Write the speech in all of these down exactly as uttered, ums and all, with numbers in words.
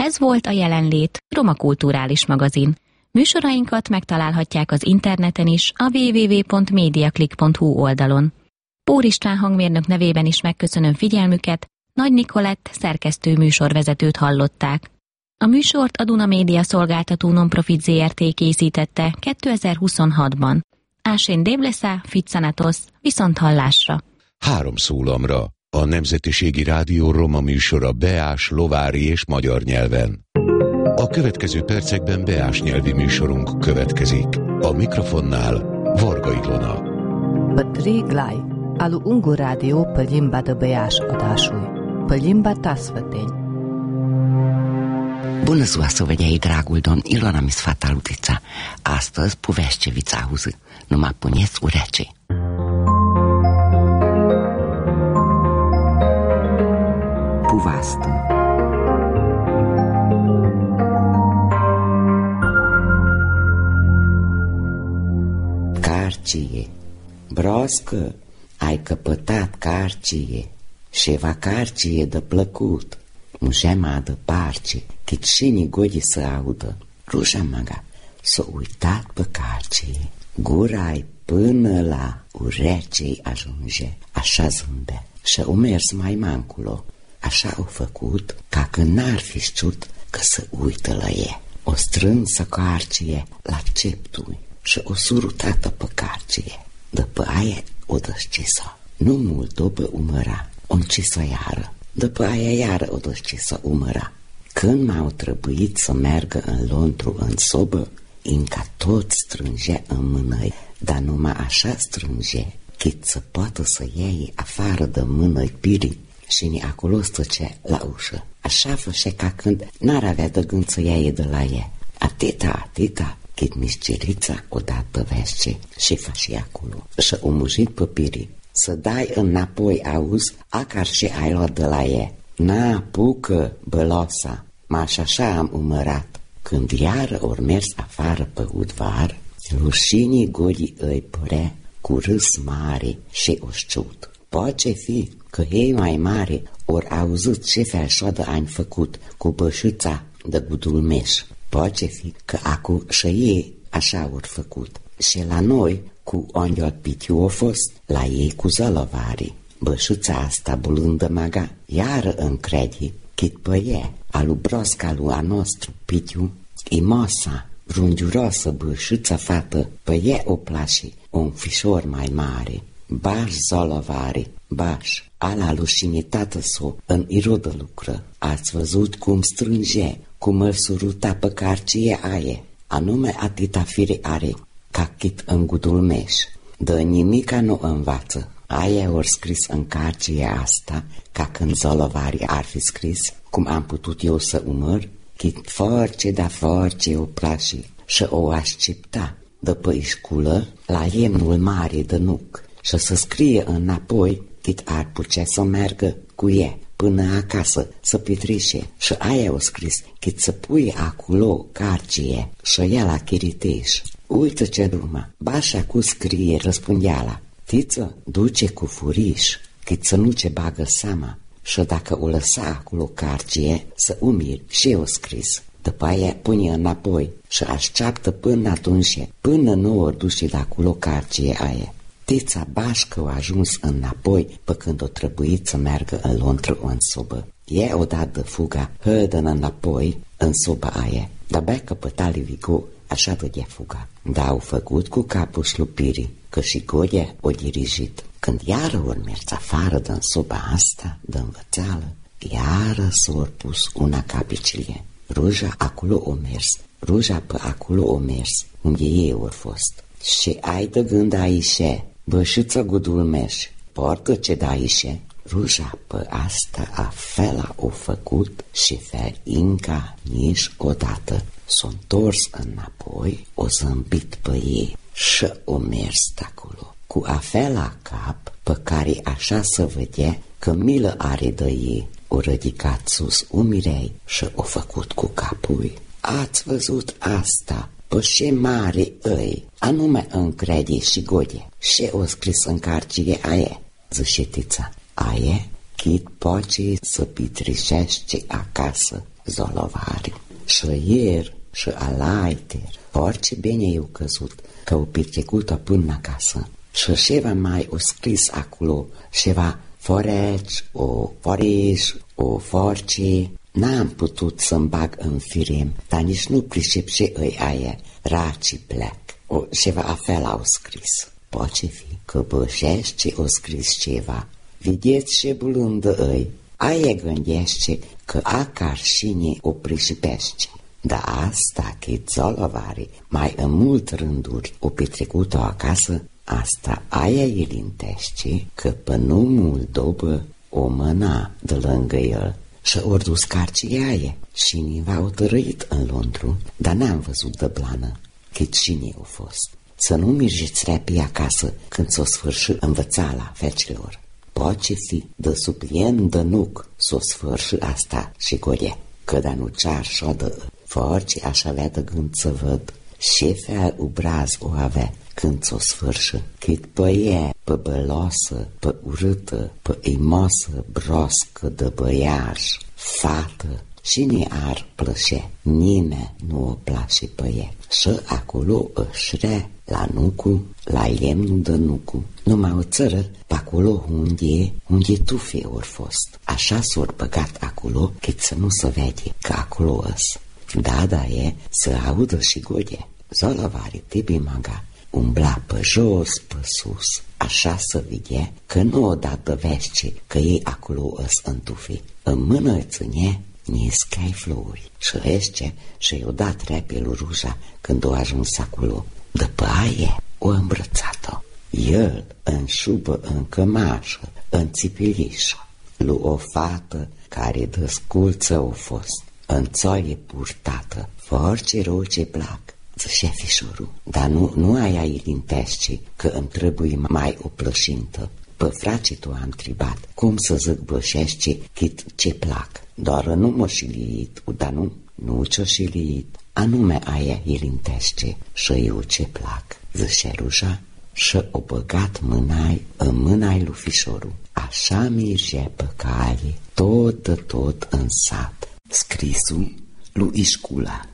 Ez volt a Jelenlét, Roma Kulturális Magazin. Műsorainkat megtalálhatják az interneten is, a double-u double-u double-u pont mediaclick pont hu oldalon. Pór István hangmérnök nevében is megköszönöm figyelmüket, Nagy Nikolett szerkesztő műsorvezetőt hallották. A műsort a Duna Média Szolgáltató Nonprofit zé er té készítette kétezer-huszonhatban. Ásén Débleszá, Ficanatos, viszont hallásra. Három szólamra. A Nemzetiségi Rádió roma műsora beás, lovári és magyar nyelven. A következő percekben beás nyelvi műsorunk következik. A mikrofonnál Varga Ilona. Pătri Glai, alu Ungur Rádió pe limba de beás adásúj. Pe limba tasvăteni. Bună ziua, săvădei, dragul domn, Ilona mi sfata Lutița. Astăzi, Puveșcevița auză, numai puneți urecei. Puvastă. Carcie, broască, ai căpătat carcie, șeva carcie de plăcut, mușema de parce, chit șini godi să audă, rușa maga, s-o uitat pe carcie, gura-i până la urecei ajunge, așa zâmbe, și-o mers mai manculo, așa o făcut, ca că n-ar fi știut că să uită la e. O strânsă carcie la ceptui și o surutată pe carcie. După aia o dăscisă. Nu mult după umăra, o încisă iară. După aia iară o dăscisă umăra. Când m-au trebuit să meargă în lontru în sobă, încă tot strânge în mânăi, dar numai așa strânge, chit să poată să iei afară de mânăi pirii și ni acolo stăce la ușă. Așa fășe ca când n-ar avea de gând să iei de la ea. Atita, atita, chit mișcerița odată vește și faci acolo. Și o mujit pe pirii. Să dai înapoi, auzi, acar și ai luat de la ea. N-apucă, băloasa, m-aș așa am umărat. Când iară ori mers afară pe udvar, rușinii golii îi părea cu râs mare și o șciut. Poate fi că ei mai mare ori auzit ce fel șoadă ani făcut cu bășuța de gudulmeș. Poate fi că acu și ei așa ori făcut. Și la noi cu Ondiol Pitiu a fost, la ei cu zălăvarii. Bășuța asta bulândă maga, iară încredi, chit pe e, alu brosca lui a nostru Pitiu, imosa, vrungiuroasă bășuța fată, pe e o plași, un fișor mai mare. Baș zolovari, baș, ala lușini tată s-o în irodă lucră. Ați văzut cum strânge, cum îl suruta pe carcie aie, anume atâta fire are, ca chit în gudulmeș. Dă nimica nu învață. Aia ori scris în carcie asta, ca când zolovari ar fi scris, cum am putut eu să umăr, chit force da force o plași și o așcepta după ișculă la lemnul mare de nuc. Și să scrie înapoi, chit ar putea să meargă cu ea până acasă, să petrișe. Și aia o scris, chit să pui acolo carcie și ea la chiriteș. Uită ce drumă, bașa cu scrie, răspundea la. Tiță, duce cu furiș, chit să nu ce bagă seama. Și dacă o lăsa acolo carcie, să umiri și o scris. După aia pune înapoi și așteaptă până atunci, până nu ori duce de acolo carcie aia. Tița bașcă a ajuns înapoi pe când o trebuit să meargă în lontră în sobă. Ea o dat de fuga, hădă înapoi în soba aia, dar bea căpăta Livigo așa dădea fuga. Dar au făcut cu capul șlupirii, că și Godia o dirijit. Când iară ori mers afară din soba asta, de învățeală, iară s-or pus una capicilie. Ruja acolo o mers, ruja pe acolo o mers, unde ei ori fost. Și ai de gând aici, bășiță gudulmeș, portă ce da aici. Ruja pe asta a fela o făcut și fel inca nici odată. S-o întors înapoi, o zâmbit pe ei și o mers acolo. Cu afela cap, pe care așa să vedea că milă are de ei, o ridicat sus umirei și o făcut cu capul. Ați văzut asta? Pe ce mare îi, anume încrede și Godie, și o scris în carcie aie, zice Tița. Aie, chit poce să pitrișește acasă zolovariu. Și ieri și alaiter, orice bine eu căzut, că o petrecut-o până acasă. Și ceva mai o scris acolo, ceva foreci, o foriș, o force. N-am putut să-mi bag în firem, dar nici nu pricep și îi aia, raci plec. O, ceva afel au scris. Poate fi că bășește o scris ceva. Vedeți ce blândă îi. Aia gândește că acar cine o pricipește. Dar asta, că zolovari mai în mult rânduri o petrecut-o acasă, asta aia îi lintește că pe nu mult dobă o mâna de lângă el și ori dus carcii aia. Cine v-a otărâit în Londru, dar n-am văzut de blană, cât cine a fost. Să nu mirjiți repii acasă când s-o sfârși învățala fecilor. Poate fi de suplient de nuc s-o sfârși asta și goie, că da nu cear și-o dă. Forci aș avea de gând să văd ce fel ubraz o avea când s-o sfârși, cât pe ea, pe bălosă, pe urâtă, pe imosă, broscă de băiaș, fată. Cine ar plășe? Nimeni nu o place pe ea. Și acolo își re, la nucu, la lemnul de nucu, numai o țără pe acolo unde, unde tufe ori fost. Așa s-or băgat acolo, cât să nu se vede că acolo îs. Da, da, e să audă și goie. Zolovari tibi maga umbla pe jos, pe sus, așa să vede că nu o dat de vește că ei acolo îs în tufe. În mână ține niscai flori și rește și i-o dat repelul ruja când o ajuns acolo. După aia o îmbrățat-o. El în șubă, în cămașă, în țipilișă, lu o fată care de sculță o fost, în țoaie purtată, orice rău ce plac, zicea fișorul. Dar nu, nu aia îi lintește că îmi trebuie mai o plășintă. Pe fracii tu am tribat, cum să zic blășește chit ce plac. Doar nu mă șiliit, dar nu, nu ce-o șiliit. Anume aia îi lintește și eu ce plac, zicea ruja și o băgat mânai în mânai lui fișorul. Așa mirge pe cale, tot de tot în sat. Scrisul lui Iscula.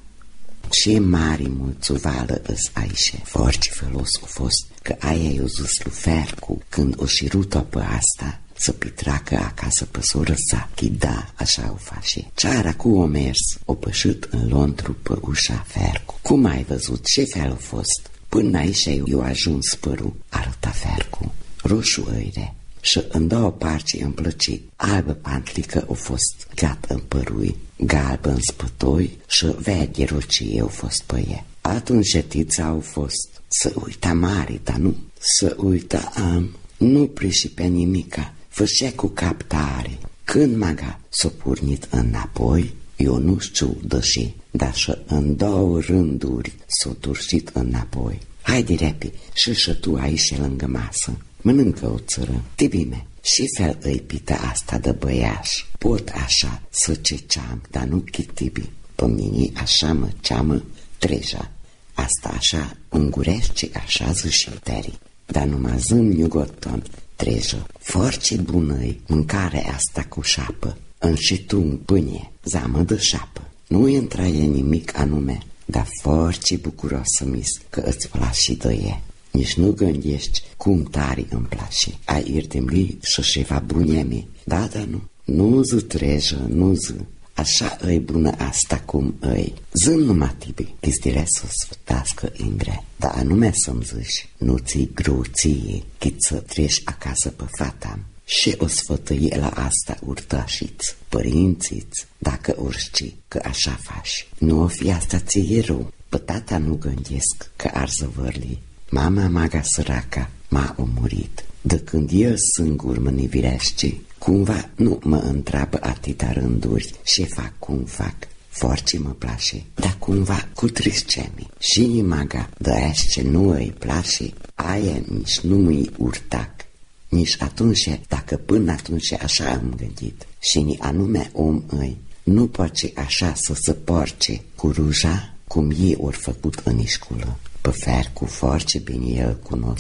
Ce mari mulțuvală îs aici, foarte felos a fost, că aia i-o zis lui Fercu când o șirut-o pe asta să pitracă acasă pe soră sa, că da, așa o face. Ceara cu o mers, o pășit în Londru pe ușa Fercu. Cum ai văzut ce fel a fost? Până aici i-o ajuns părul, arăta Fercu, roșu îire. Și în două parți îmi plăci, albă pantlică o fost gata în părui, galben spătoi și verde rocie au fost pe ea. Atunci tița au fost să uita mare, dar nu, să uita am, nu prișipe nimica, făcea cu cap tare. Când maga s-o purnit înapoi, eu nu știu de ce, dar și în două rânduri s-o turșit înapoi. Haide repi, și și tu aici lângă masă. Mănâncă o țără. Tibime, și fel îi pita asta de băiaș. Pot așa să ce ceam, dar nu chit tibi. Pe mine așa mă ceamă treja. Asta așa ungurește așa zâșiteri. Dar numai zâm iugoton trejă. Foarte bună-i mâncare asta cu șapă. În și tu în pâine, zamă de șapă. Nu intra e nimic anume, dar foarte bucuroasă mis că îți place de e. Nici nu gândești cum tare îmi place. Ai irdemli și ceva bunemi. Da, da, nu. Nu zi trejă, nu zi. Așa îi bună asta cum îi. Zi numai tibi, chistire să sfătească Ingre. Dar anume să-mi zici, nu ți-i greu ție, chit să treci acasă pe fata. Și o sfătăie la asta urtașiți, părințiți, dacă orice, că așa faci. Nu o fi asta ție rău. Pe tata nu gândesc că ar zăvărli. Mama maga săraca m-a omurit. De când el singur mă nivirește, cumva nu mă întreabă atâta rânduri și fac cum fac. Foarte mă place, dar cumva cu tristemi. Și maga de aia ce nu îi place, aia nici nu mi urtac. Nici atunci, dacă până atunci așa am gândit. Și ni anume om îi, nu poate așa să se porce cu ruja cum ei ori făcut în școală. Pe Fercu foarte bine el cunosc.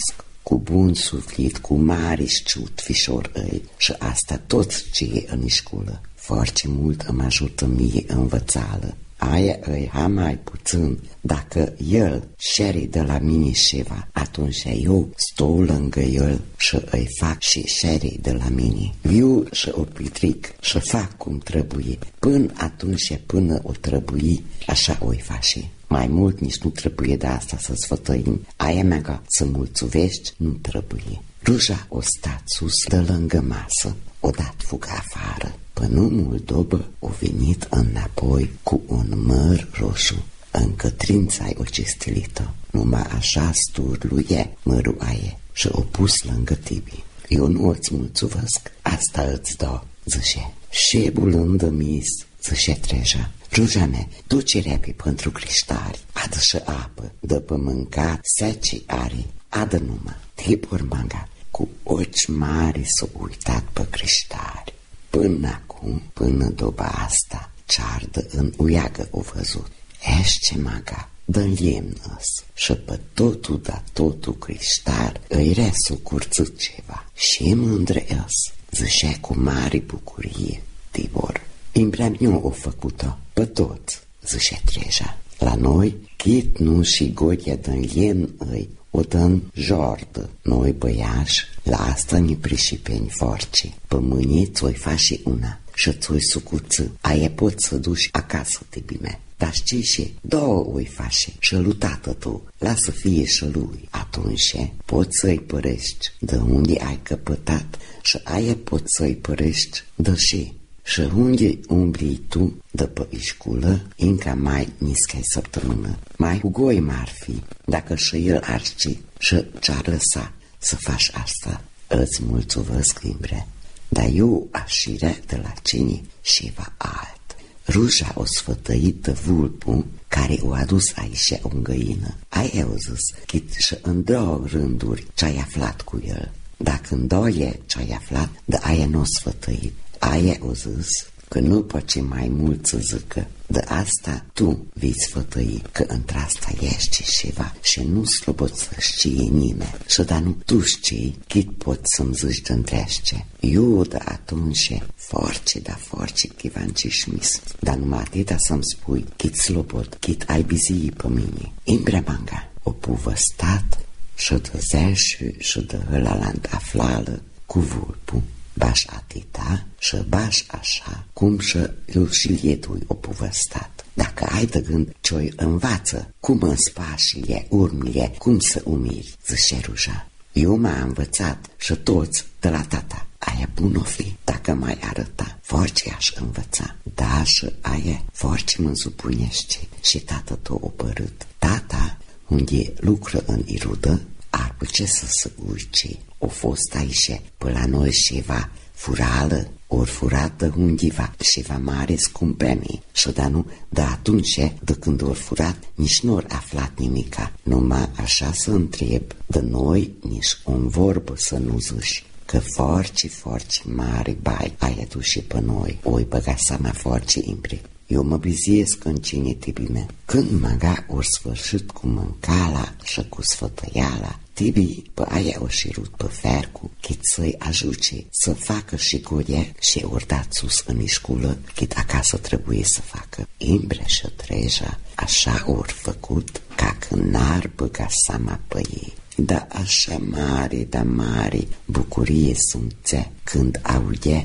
cu bun suflet, cu mari șciut fișor îi, și asta toți ce e în școală. Foarte mult îmi ajută mie învățală. Aia îi ha mai puțin, dacă el șeri de la mine ceva, atunci eu stau lângă el și îi fac și șeri de la mine. Viu și o petric și fac cum trebuie, până atunci, până o trebuie, așa o-i face. Mai mult nici nu trebuie de asta să sfătăim. Aia mea ca să mulțuvești, nu trebuie. Ruja o stat sus de lângă masă, o dat fugă afară. Până mult dobă o venit înapoi cu un măr roșu. Încă trința-i o cestilită, numai așa sturluie mărul aie și o pus lângă Tibi. Eu nu îți mulțuvesc, asta îți dau, zice. Șebul îndămis, zice Treja. Ruja mea, duce repi pentru criștari, adă și apă, dă pe mâncat, seci are, adă numai. Tibor manga, cu ochi mari s-o uitat pe criștari. Până acum, până doba asta, ceardă în uiagă o văzut. Ești maga, dă-n lemnăs și pe totul, da totul criștar, îi resu curțut ceva. Și mândre-s, zicea cu mare bucurie Tibor. Impreamniu o făcut-o, pe toți, zicea Treja. La noi, chit nu și godia dă-n lemn îi, o dă-n jordă. Noi băiași, la asta ne prișipeni forci. Pe mâine ți-o-i faci una și ți-o-i sucuță. Aia poți să duci acasă, Tibime. Dar știi și, două o-i faci și lui tată tu, lasă fie și lui. Atunci poți să-i părești de unde ai căpătat și aia poți să-i părești de și. Și unde umbli tu de pe școală, încă mai niscă-i săptămână. Mai ugoi m-ar fi, dacă și el ar ști și ce-ar lăsa să faci asta. Îți mulțumesc, Imbre, dar eu aș ire de la cine ceva alt. Ruja o sfătăit de vulpul care o adus aici o găină. Aia o zis, chit și în două rânduri ce-ai aflat cu el. Dacă în două ce-ai aflat, de aia nu o sfătăit. Aia o zis că nu poate mai mult să zică. De asta tu vei sfătăi că într-asta ești ceva și nu slobot să știe nimeni. Și dar nu tu știi, chit poți să-mi zici de întrește. Eu de atunci force, da force, chivanci șmis. Dar numai atâta să-mi spui, chit slobot, chit ai bizii pe mine. Imbreamanga, o puvăstat și de zeșu și de ălalant aflală cu vulpul. Baș atâta și baș așa, cum și eu și lietui o povăstat. Dacă ai de gând ce-o învață, cum în spașile, urmile, cum să umiri, zice Ruja. Eu m-am învățat și toți de la tata. Aia bun o fi, dacă mai arăta, force aș învăța. Da, și aia force mă supunește și tata tău o părât. Tata, unde lucră în irudă, ar putea să se uice. O fost aici, pe la noi ceva furală, ori furată undeva, ceva mare scumpemi. Și da nu, de atunci, de când ori furat, nici nu ori aflat nimica. Numai așa să întreb, de noi nici un vorbă să nu zici, că forci, forci mari bai ai aduși pe noi. Oi băga seama forci impre. Eu mă biziesc în cine Tibime. Când maga ori sfârșit cu mâncala și cu sfătăiala, Tibi pe aia o șirut pe fercu, chit să-i ajuce să facă și goie și ori dat sus în școală, chit acasă trebuie să facă. Imbre și Treja așa ori făcut, ca când n-ar băga seama pe ei. Da așa mare, da mare bucurie simțea când aude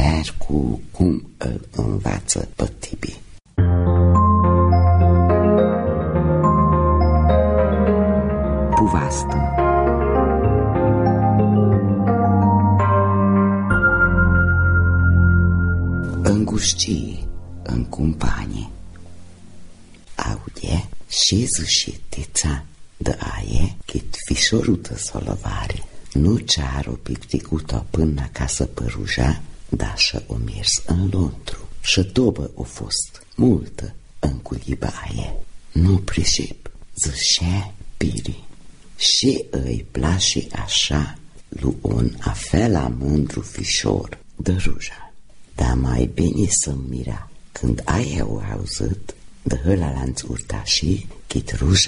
fercu cum îl învață pe Tibi. Puvastă. Îngușcie în companie. Aude și zâșitița de aie, chit fișorută solovare. Nu ce-ar o picticută până acasă pe Ruja, dar și o mers în lontru. Și dobă o fost multă în culiba aie. Nu pricep, zicea Piri. Și îi place așa lui un afela mândru fișor de Ruja. Dar mai bine să-mi mira când aia o auzit de ăla lanț urtașii, chit Ruja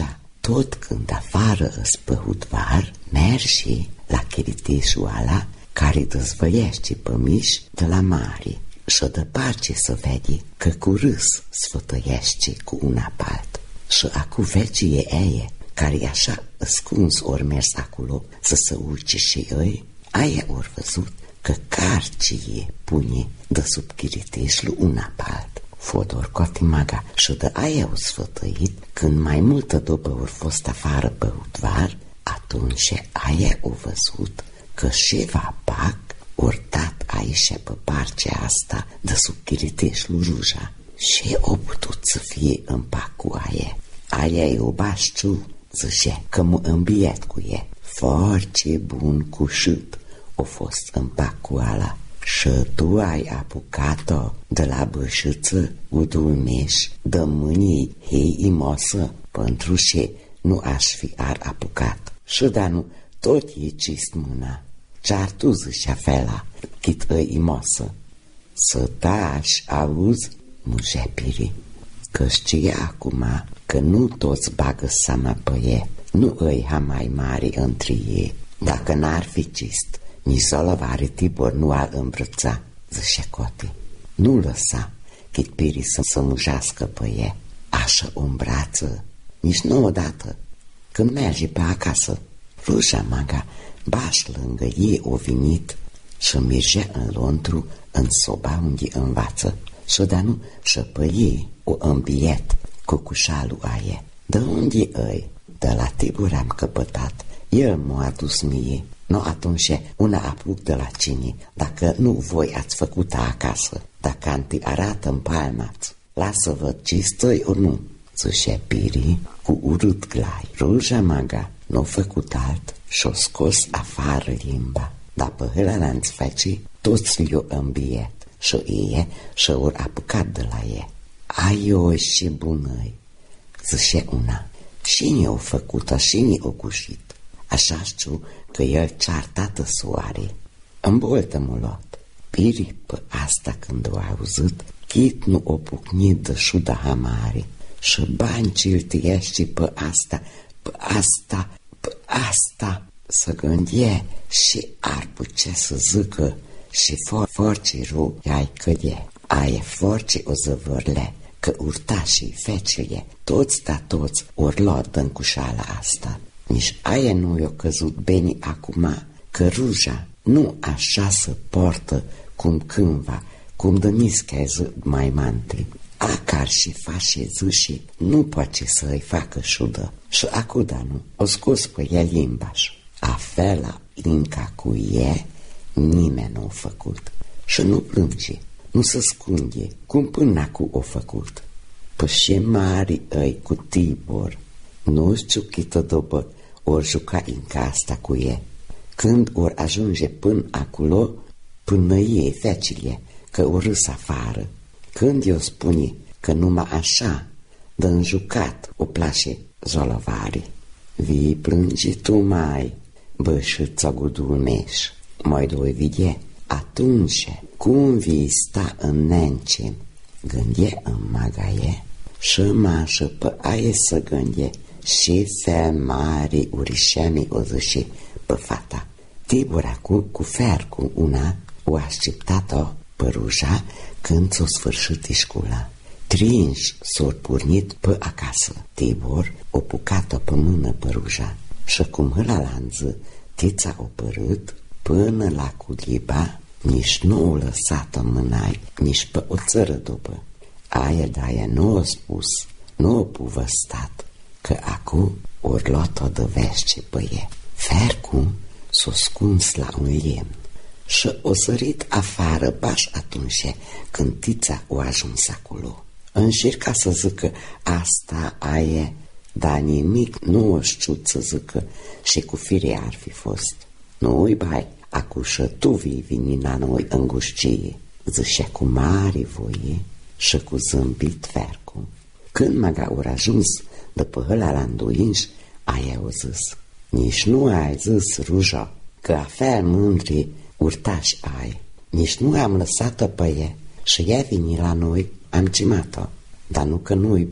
tot când afară îs păhutvar, mergi la chiriteșul ala care dăzvăiește pe miș de la mari și de parce să vede că cu râs sfătăiește cu una palt. Și acu vecie eie care așa ascuns ori mers acolo să se urce și ei, aia ori văzut că carcie pune de sub chiriteșul una palt. Fodor cotimaga și de aia o sfătăit, când mai multă după ori fost afară pe utvar, atunci aia o văzut că șeva pac ori dat aici pe partea asta de sub chiriteșul ruja. Și o putut să fie în pac cu aia. Aia e o bașciu, zice, că mă îmbiet cu e. Foarte bun cu șut o fost în pac cu ala. Și tu ai apucat-o de la bășâță cu dulmeș, de mâinii hei imosă, pentru ce nu aș fi ar apucat. Și da nu, tot e cist mâna. Ce-ar tu zicea fela, chit îi imosă? Să tași, auzi, mujepiri, că știa acum că nu toți bagă seama pe e, nu îi ha mai mari între ei. Dacă n-ar fi cist, nici Zolăvare Tibor nu ar îmbrăța, zice Coti. Nu lăsa chit piri să se mujească pe e, așa o îmbrață, nici nu odată. Când merge pe acasă, Ruja maga baș lângă ei o venit și merge în lontru în soba unde învață și de nu și pe ei o îmbiet cu cușalul aie. De unde îi? De la Tibor am căpătat, el m-a adus mie. No, atunci una apuc de la cine, dacă nu voi ați făcut acasă, dacă anti arată în palmați, lasă văd ce stăi ori nu. Zice Piri cu urât glai. Ruja maga n-o făcut alt și-o scos afară limba, dar pe hălălanț fece toți li-o îmbiet și ei și-o apucat de la ei. Aioi și bunăi, zice una, cine o făcut-o, cine o cușit? Așa știu că el ceartată soare. În boltă m-o luat. Piri pe asta când o auzit, chit nu o pucnit de șuda hamare. Și bani ce-l tiește pe asta, pe asta, pe asta, să gândie și ar putea să zică și for, force ru, ai cădie, aia force o zăvârle, că urtașii, fecele, toți da toți ori luat dă-n cușala asta. Nici aia nu i-a căzut bine acum, că Ruja nu așa se portă cum cândva, cum de niscă mai mante. Acar și face ziși, nu poate să îi facă șudă. Și acuda nu, o scos pe ea limbaș. Afela inca cu e, nimeni nu o făcut. Și nu plânge, nu se scunde, cum până acu o făcut. Păi și mari îi cu Tibor, nu știu câtă după ori juca inca asta cu e. Când ori ajunge până acolo, până ei fecile, că o râs afară. Când eu spune că numai așa, de înjucat, o place Zolăvare. Vii plânge tu mai, bășâța gudul meș, mai doi vidie. Atunci, cum vii sta în nencin, gândie în magaie, și mașă pe aie să gândie, și fel mari urișemi o zice pe fata. Tibor acu cu fer cu una o așteptat-o pe Ruja când s-o sfârșit școala. Trinși s-o pornit pe acasă. Tibor o pucat-o pe mână pe Ruja și cum hălalanză tița o părât până la culiba, nici nu o lăsat-o mânai, nici pe o țără după. Aia de-aia nu o spus, nu o puvăstat, că acu ori luat-o de vește pe e. Fercu s-o scuns la un lemn și o sărit afară baș atunci când tița o ajuns acolo. Încerca să zică asta aie, dar nimic nu o știut să zică și cu fire ar fi fost. Nu-i bai, acu și tu vii vini la noi în gușcie, zice cu mare voie și cu zâmbit Fercu. Când maga ori ajuns după hăla la înduinș, aia o zis, nici nu ai zis, Ruja, că afel mândri urtași ai, nici nu am lăsat-o pe e și ea vini la noi, am cimat-o, dar nu că nu-i bai,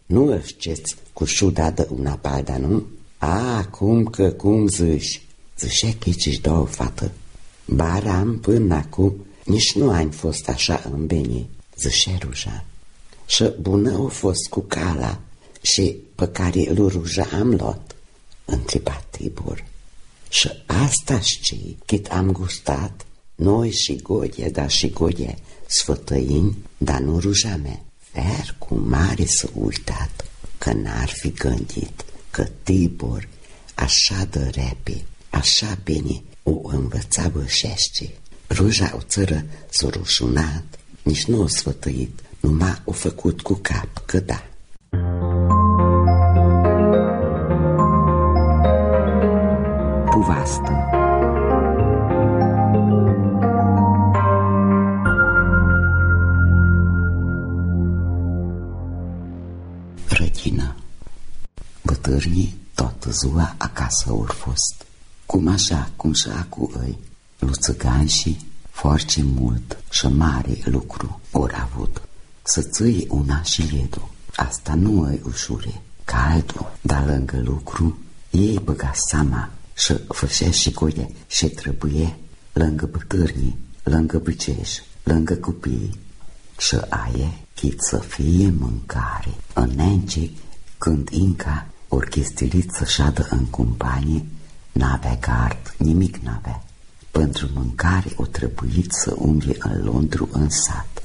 Nu ășceți cu șuda de una palda, nu? A, cum că, cum zici? Zicea chici-și două fată. Baram până acum nici nu am fost așa în bine, zicea Ruja. Și bună a fost cu cala și pe care lui Ruja am luat, întreba Tibor. Și asta știi, cât am gustat, noi și Godie, dar și Godie sfătăini, dar nu Ruja mea. Fer cu mare să uitat că n-ar fi gândit că Tibor așa de repe, așa bine o învăța bășește. Ruja o țără s-o rușunat, nici nu o sfătăit, numai o făcut cu cap că da. Puvastă. Rădină. Bătârnii toată ziua acasă ori fost, cum așa, cum și acu îi, luțăgan și foarte mult și mare lucru ori avut. Să ții una și ledu, asta nu îi ușure, ca altul, dar lângă lucru, ei băga seama și fășea și Godie și trebuie lângă bătârnii, lângă băceși, lângă copii. Și aie chit să fie mâncare. În nence, când Inca orchestrilit să șadă în companie, n-avea gard, nimic n-avea. Pentru mâncare o trebuit să umble în Londru în sat.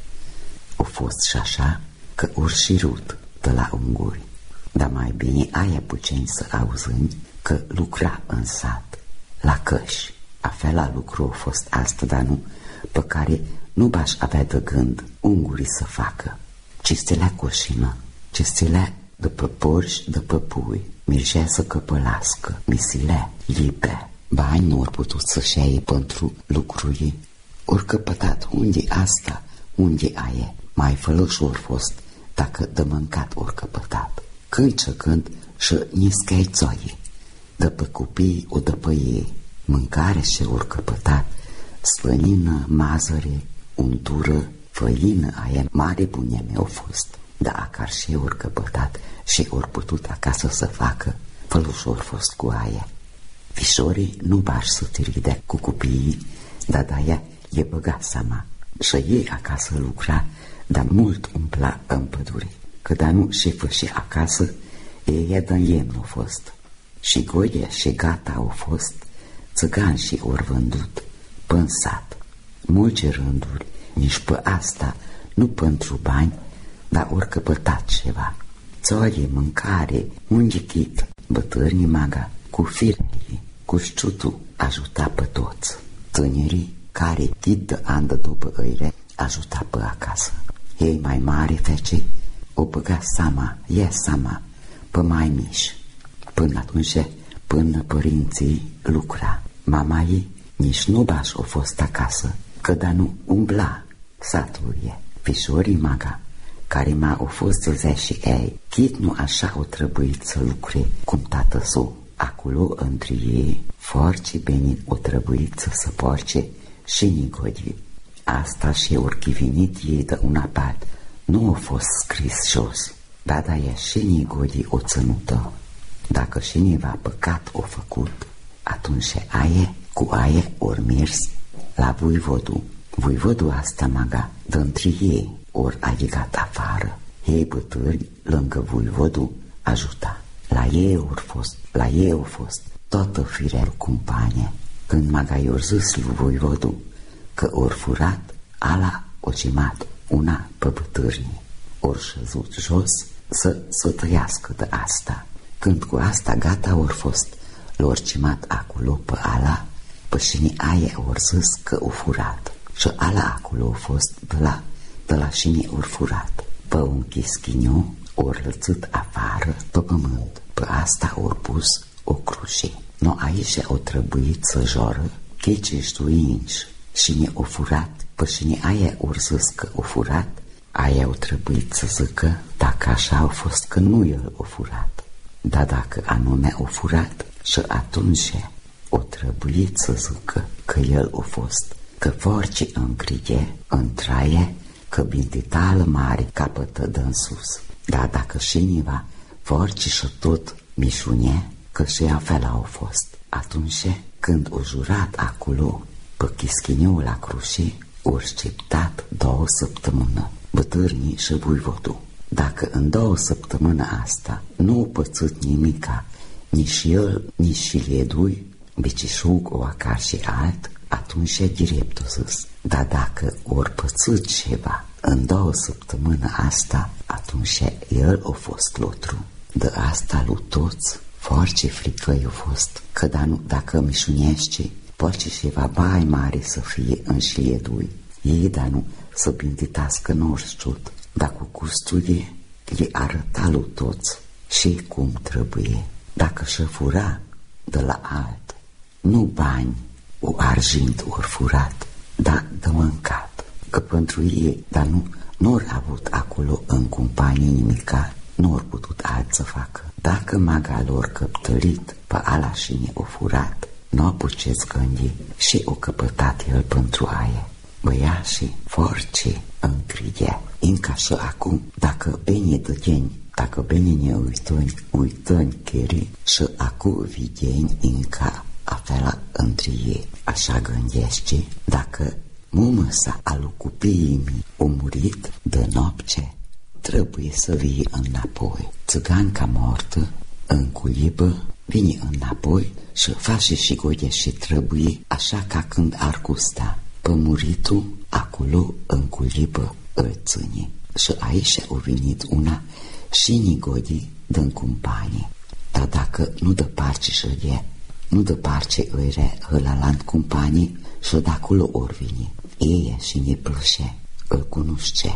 O fost și așa că ori și rut de la unguri, dar mai bine aia puceni să auzând că lucra în sat, la căși. Afela lucru a fost asta, dar nu, pe care nu b-aș avea de gând ungurii să facă. Ce stelea coșină, ce stelea de pe porși, de pe pui, mirgea să căpălască, misilea, lipe. Bani nu ori putut să-și iaie pentru lucruri. Ori căpătat, unde asta, unde aie, mai fălăși ori fost, dacă de mâncat ori căpătat. Când ce când și niscai țoie, de pe copii o de pe ei, mâncare și ori căpătat, slănină, mazăre, untură, făină, aia mare bunia mea au fost. Dar acar și ori căpătat și ori putut acasă să facă, făluși ori fost cu aia. Fișorii nu bași să te ridea cu copiii, dar de-aia e băga seama. Și ei acasă lucra, dar mult umpla în pădure. Că da nu și făși acasă, ei de-n iemn au fost. Și Godie și Gata au fost, țăgani și ori vândut, până sat. Multe rânduri, nici pe asta, nu pentru bani, dar ori căpătat ceva. Țoie, mâncare, unghechit, bătârnii maga, cu firele, cu șciutul, ajuta pe toți. Tânerii care, chit de an de după îire, ajuta pe acasă. Ei mai mare fece, o băga seama, ia seama, pe mai mici. Până atunci, până părinții lucra. Mama ei nici nu baș o fost acasă, că da nu umbla satul e. Fișorii maga, care m-a o fost zăzea și ei, chit nu așa o trebuit să lucre cum tată său. Acolo, între ei, foarte bine o trebuit să se porce și Nigodie. Asta și ori venit ei de una part, nu a fost scris jos, dar de-aia și Nigodie o țănută. Dacă cineva păcat o făcut, atunci aie cu aie ori mers la voivodu. Voivodu asta maga de-ntre ei ori a legat afară. Ei bătâri lângă voivodu ajuta. La ei ori fost, la ei au fost toată firea companie. Când maga i-or zis lui voivodu că ori furat, ala o cimat una pe bătârni. Ori șezut jos să să tăiască de asta. Când cu asta Gata ori fost, lor cimat acolo pe ala, pe șini aia ori zis că o furat. Și ala acolo a fost de la, de la șini ori furat. Pe un chischiniu ori lățit afară pe pământ. Pe asta ori pus o cruce. No aici o trebuit să joră checești uinci. Șine o furat, pe șini aia ori zis că o furat, aia o trebuit să zică dacă așa a fost că nu el o furat. Dar dacă anume o furat, și atunci o trebuit să zică că el o fost. Că forci îngrige, întraie, că bintitală mare capătă dă-n sus. Dar dacă șiniva forci și tot mișunie, că și ea fel au fost. Atunci când o jurat acolo pe chischiniul la crușii, o sceptat două săptămână bătârnii și voivodul. Dacă în două săptămână asta nu o pățit nimica, nici el, nici și liedui, bicișug o acar și alt, atunci e direct o zis. Dar dacă ori pățit ceva în două săptămână asta, atunci el a fost lotru. De asta lui toți, foarte frică i-a fost, că da nu, dacă mișunește, poate ceva bai mare să fie în șliedui. Ei, dar nu, să binditască n-orșciut, dar cu custudie le arăta lui toți și cum trebuie. Dacă și fura de la alt, nu bani, o argint ori furat, dar de mâncat. Că pentru ei, dar nu, n-or avut acolo în companie nimica, n-or putut alt să facă. Dacă maga lor căptărit pe ala și o furat, n-o puceți gândi și o căpătat el pentru aia. Băiașii force încridea, înca și acum, dacă bine dăgeni, dacă bine ne uităni, uităni cheri, și acum videni înca afela între ei. Așa gândește, dacă mumăsa alu copiii mi o murit de noapte, trebuie să vie înapoi. Țiganca mortă, în culibă, vine înapoi și face și godia și trebuie, așa ca când ar gusta. Pe muritul, acolo, în culibă, îl ține. Și aici a venit una și nigodi din companie. Dar dacă nu dă parce și e, nu dă parce îire hălalant companie și de acolo ori vine. Ei și ne plășe, îl cunoște.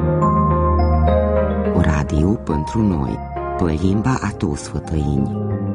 Radio pentru noi, pe limba a toți sfătăini.